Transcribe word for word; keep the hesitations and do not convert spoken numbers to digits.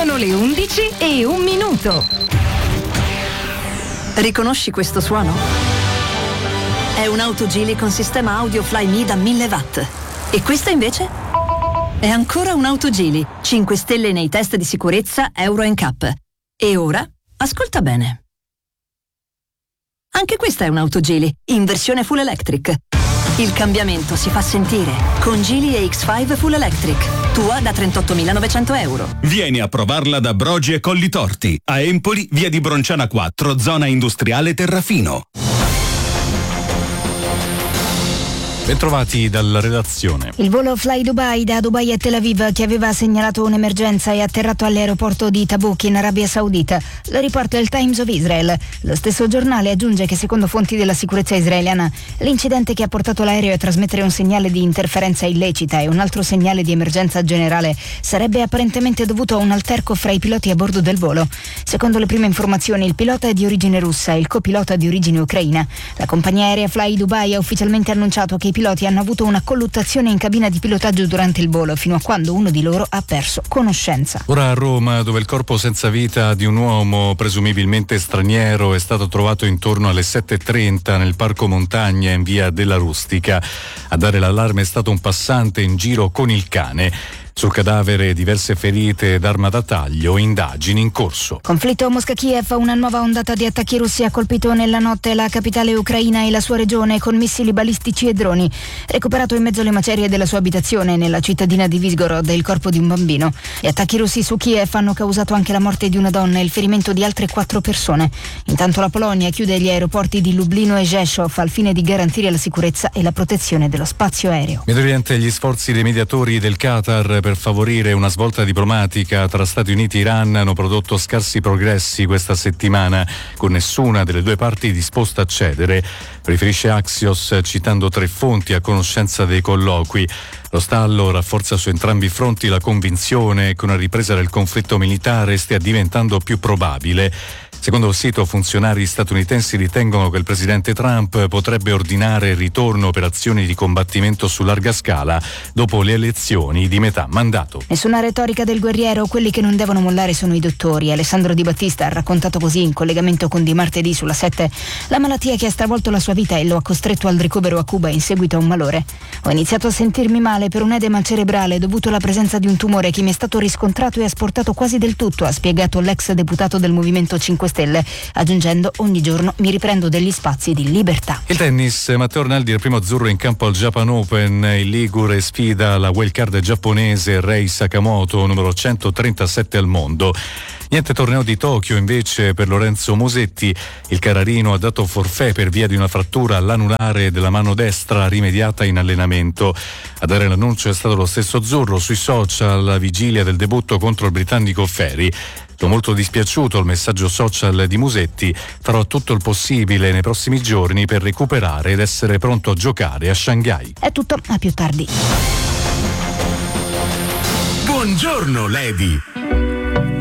Sono le undici e un minuto. Riconosci questo suono? È un'auto Geely con sistema audio Flyme da mille watt. E questa invece? È ancora un'auto Geely, cinque stelle nei test di sicurezza Euro N C A P. E ora, ascolta bene. Anche questa è un'auto Geely, in versione full electric. Il cambiamento si fa sentire con Geely E X cinque Full Electric, tua da trentottomilanovecento euro. Vieni a provarla da Brogi e Collitorti, a Empoli, via di Bronciana quattro, zona industriale Terrafino. Bentrovati dalla redazione. Il volo Fly Dubai da Dubai a Tel Aviv, che aveva segnalato un'emergenza, è atterrato all'aeroporto di Tabuk in Arabia Saudita. Lo riporta il Times of Israel. Lo stesso giornale aggiunge che secondo fonti della sicurezza israeliana l'incidente che ha portato l'aereo a trasmettere un segnale di interferenza illecita e un altro segnale di emergenza generale sarebbe apparentemente dovuto a un alterco fra i piloti a bordo del volo. Secondo le prime informazioni, il pilota è di origine russa e il copilota di origine ucraina. La compagnia aerea Fly Dubai ha ufficialmente annunciato che i piloti hanno avuto una colluttazione in cabina di pilotaggio durante il volo, fino a quando uno di loro ha perso conoscenza. Ora a Roma, dove il corpo senza vita di un uomo presumibilmente straniero è stato trovato intorno alle sette e trenta nel parco Montagna in via della Rustica. A dare l'allarme è stato un passante in giro con il cane. Sul cadavere diverse ferite ed arma da taglio, indagini in corso. Conflitto Mosca-Kiev, una nuova ondata di attacchi russi ha colpito nella notte la capitale ucraina e la sua regione con missili balistici e droni. Recuperato in mezzo alle macerie della sua abitazione nella cittadina di Visgorod il corpo di un bambino. Gli attacchi russi su Kiev hanno causato anche la morte di una donna e il ferimento di altre quattro persone. Intanto la Polonia chiude gli aeroporti di Lublino e Rzeszów al fine di garantire la sicurezza e la protezione dello spazio aereo. Medio Oriente, gli sforzi dei mediatori del Qatar per favorire una svolta diplomatica tra Stati Uniti e Iran hanno prodotto scarsi progressi questa settimana, con nessuna delle due parti disposta a cedere, riferisce Axios citando tre fonti a conoscenza dei colloqui. Lo stallo rafforza su entrambi i fronti la convinzione che una ripresa del conflitto militare stia diventando più probabile. Secondo il sito, funzionari statunitensi ritengono che il presidente Trump potrebbe ordinare il ritorno operazioni di combattimento su larga scala dopo le elezioni di metà mandato. Nessuna retorica del guerriero, quelli che non devono mollare sono i dottori. Alessandro Di Battista ha raccontato così in collegamento con Di Martedì sulla sette la malattia che ha stravolto la sua vita e lo ha costretto al ricovero a Cuba in seguito a un malore. Ho iniziato a sentirmi male per un edema cerebrale dovuto alla presenza di un tumore che mi è stato riscontrato e asportato quasi del tutto, ha spiegato l'ex deputato del Movimento cinque Stelle, aggiungendo: ogni giorno mi riprendo degli spazi di libertà. Il tennis, Matteo Arnaldi è il primo azzurro in campo al Japan Open. Il ligure sfida la wildcard giapponese Rei Sakamoto, numero centotrentasette al mondo. Niente torneo di Tokyo invece per Lorenzo Musetti. Il cararino ha dato forfait per via di una frattura all'anulare della mano destra rimediata in allenamento. A dare l'annuncio è stato lo stesso azzurro sui social alla vigilia del debutto contro il britannico Ferry. Sono molto dispiaciuto il messaggio social di Musetti. Farò tutto il possibile nei prossimi giorni per recuperare ed essere pronto a giocare a Shanghai. È tutto, a più tardi. Buongiorno, Lady.